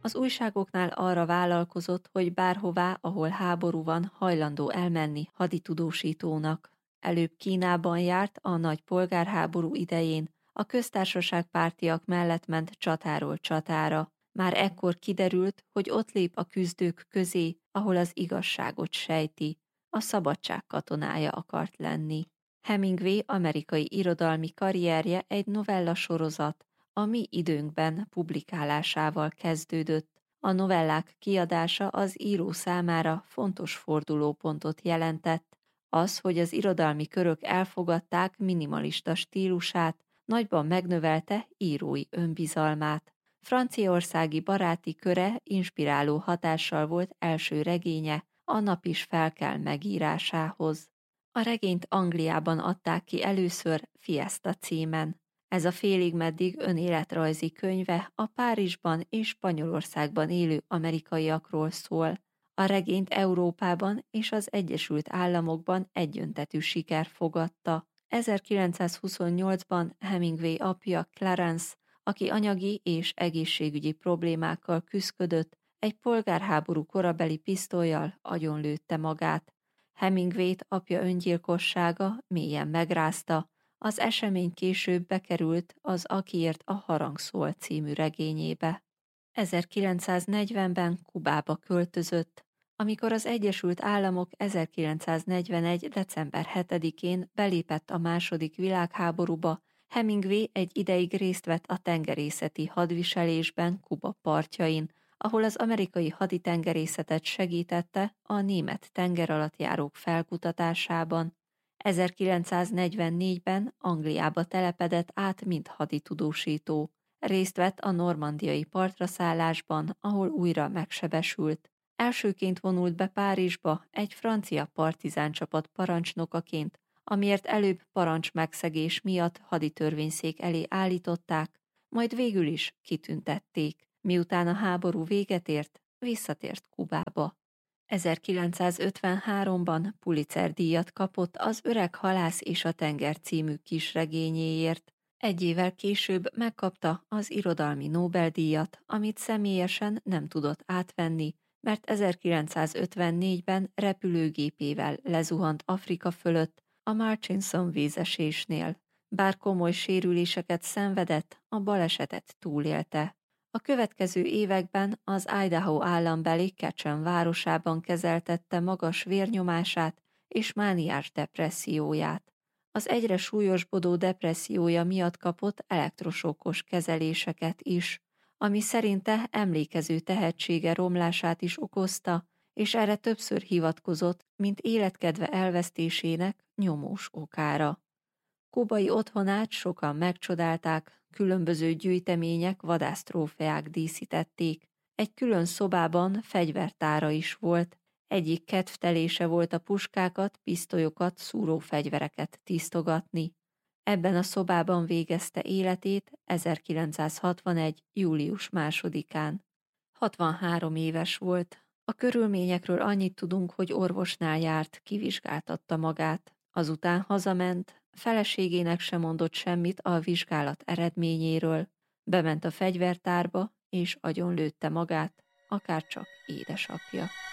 Az újságoknál arra vállalkozott, hogy bárhová, ahol háború van, hajlandó elmenni haditudósítónak. Előbb Kínában járt a nagy polgárháború idején, a köztársaság pártiak mellett ment csatáról csatára. Már ekkor kiderült, hogy ott lép a küzdők közé, ahol az igazságot sejti. A szabadság katonája akart lenni. Hemingway amerikai irodalmi karrierje egy novella sorozat, a mi időnkben publikálásával kezdődött. A novellák kiadása az író számára fontos fordulópontot jelentett. Az, hogy az irodalmi körök elfogadták minimalista stílusát, nagyban megnövelte írói önbizalmát. Franciaországi baráti köre inspiráló hatással volt első regénye, A nap is felkel megírásához. A regényt Angliában adták ki először Fiesta címen. Ez a félig meddig önéletrajzi könyve a Párizsban és Spanyolországban élő amerikaiakról szól. A regényt Európában és az Egyesült Államokban egyöntetű siker fogadta. 1928-ban Hemingway apja Clarence, aki anyagi és egészségügyi problémákkal küszködött, egy polgárháború korabeli pisztollyal agyonlőtte magát. Hemingwayt apja öngyilkossága mélyen megrázta, az esemény később bekerült az Akiért a harang szól című regényébe. 1940-ben Kubába költözött. Amikor az Egyesült Államok 1941. december 7-én belépett a második világháborúba, Hemingway egy ideig részt vett a tengerészeti hadviselésben Kuba partjain, ahol az amerikai haditengerészetet segítette a német tengeralattjárók felkutatásában. 1944-ben Angliába telepedett át, mint haditudósító. Részt vett a normandiai partraszállásban, ahol újra megsebesült. Elsőként vonult be Párizsba egy francia partizán-csapat parancsnokaként, amiért előbb parancsmegszegés miatt haditörvényszék elé állították, majd végül is kitüntették. Miután a háború véget ért, visszatért Kubába. 1953-ban Pulitzer-díjat kapott az Öreg halász és a tenger című kisregényéért. Egy évvel később megkapta az irodalmi Nobel-díjat, amit személyesen nem tudott átvenni, mert 1954-ben repülőgépével lezuhant Afrika fölött a Murchison vízesésnél. Bár komoly sérüléseket szenvedett, a balesetet túlélte. A következő években az Idaho állambeli Ketchum városában kezeltette magas vérnyomását és mániás depresszióját. Az egyre súlyosbodó depressziója miatt kapott elektrosokos kezeléseket is, ami szerinte emlékező tehetsége romlását is okozta, és erre többször hivatkozott, mint életkedve elvesztésének nyomós okára. Kubai otthonát sokan megcsodálták, különböző gyűjtemények, vadásztrófeák díszítették. Egy külön szobában fegyvertára is volt, egyik kedvtelése volt a puskákat, pisztolyokat, szúrófegyvereket tisztogatni. Ebben a szobában végezte életét 1961. július 2-án. 63 éves volt. A körülményekről annyit tudunk, hogy orvosnál járt, kivizsgáltatta magát. Azután hazament, feleségének sem mondott semmit a vizsgálat eredményéről. Bement a fegyvertárba, és agyonlőtte magát, akárcsak édesapja.